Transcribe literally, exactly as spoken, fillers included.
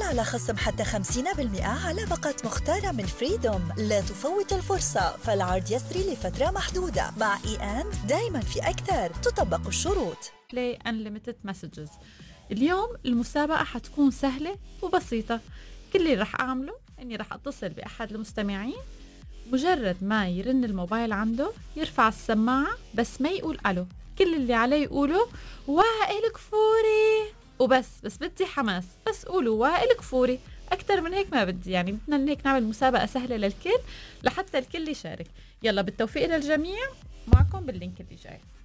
على خصم حتى خمسين بالمئة على باقة مختارة من فريدوم. لا تفوت الفرصة، فالعرض يسري لفترة محدودة. مع إي أند دايما في أكثر، تطبق الشروط. Play Unlimited Messages. اليوم المسابقة حتكون سهلة وبسيطة. كل اللي رح أعمله إني رح أتصل بأحد المستمعين، مجرد ما يرن الموبايل عنده يرفع السماعة بس ما يقول ألو. كل اللي عليه يقوله وائل كفوري وبس. بس بدي حماس، بس قولوا وائل كفوري، أكتر من هيك ما بدي. يعني بدنا هيك نعمل مسابقة سهلة للكل لحتى الكل يشارك. يلا بالتوفيق للجميع، معكم باللينك اللي جاي.